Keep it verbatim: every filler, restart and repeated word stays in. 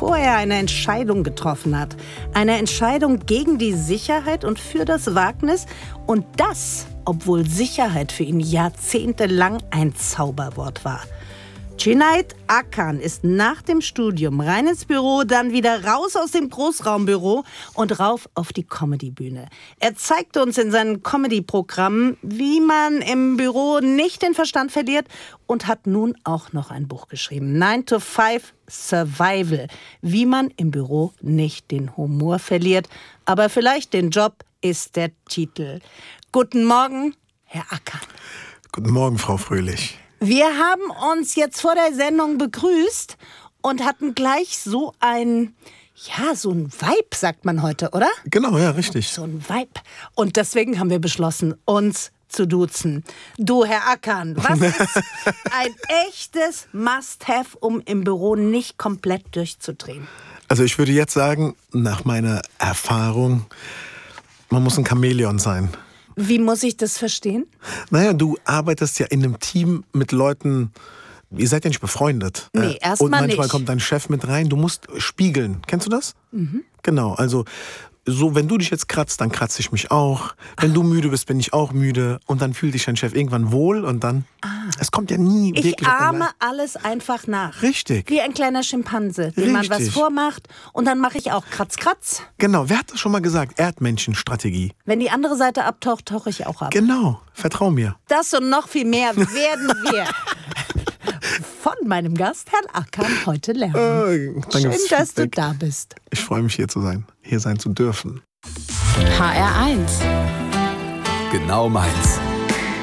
bevor er eine Entscheidung getroffen hat. Eine Entscheidung gegen die Sicherheit und für das Wagnis. Und das, obwohl Sicherheit für ihn jahrzehntelang ein Zauberwort war. Cüneyt Akkan ist nach dem Studium rein ins Büro, dann wieder raus aus dem Großraumbüro und rauf auf die Comedybühne. Er zeigt uns in seinen Comedy-Programmen, wie man im Büro nicht den Verstand verliert und hat nun auch noch ein Buch geschrieben. nine to five Survival. Wie man im Büro nicht den Humor verliert, aber vielleicht den Job, ist der Titel. Guten Morgen, Herr Akkan. Guten Morgen, Frau Fröhlich. Wir haben uns jetzt vor der Sendung begrüßt und hatten gleich so ein, ja, so ein Vibe, sagt man heute, oder? Genau, ja, richtig. So ein Vibe. Und deswegen haben wir beschlossen, uns zu duzen. Du, Herr Akkan, was ist ein echtes Must-Have, um im Büro nicht komplett durchzudrehen? Also ich würde jetzt sagen, nach meiner Erfahrung, man muss ein Chamäleon sein. Wie muss ich das verstehen? Naja, du arbeitest ja in einem Team mit Leuten, ihr seid ja nicht befreundet. Nee, erstmal nicht. Und manchmal kommt dein Chef mit rein, du musst spiegeln. Kennst du das? Mhm. Genau, also so, wenn du dich jetzt kratzt, dann kratze ich mich auch. Wenn du müde bist, bin ich auch müde. Und dann fühlt dich dein Chef irgendwann wohl und dann, ah. es kommt ja nie ich wirklich... Ich ahme alles einfach nach. Richtig. Wie ein kleiner Schimpanse, dem man was vormacht und dann mache ich auch Kratz, Kratz. Genau, wer hat das schon mal gesagt? Erdmännchenstrategie. Wenn die andere Seite abtaucht, tauche ich auch ab. Genau, vertrau mir. Das und noch viel mehr werden wir von meinem Gast, Herrn Akkan, heute lernen. Äh, Schön, dass du da bist. Ich freue mich, hier zu sein, hier sein zu dürfen. H R eins. Genau meins.